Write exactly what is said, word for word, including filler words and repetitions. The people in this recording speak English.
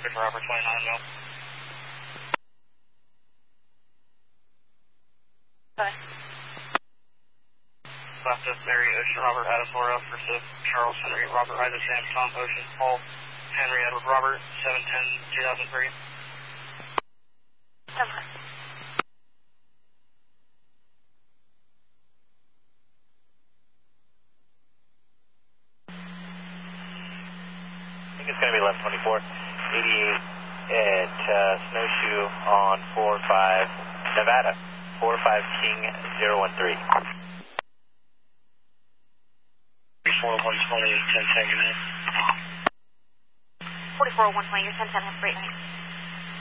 Robert twenty-nine mil. Bye. Left of Mary, Ocean, Robert, Adam, Laura, first of Charles, Henry, Robert, Isaac, Sam, Tom, Ocean, Paul, Henry, Edward, Robert, seven ten two thousand three. Over. I think it's going to be left twenty-four, eighty-eight at uh, Snowshoe on four five, Nevada, four five King zero one three. forty-four one twenty, ten ten, good night. forty-four one twenty, you're ten ten, have a great night.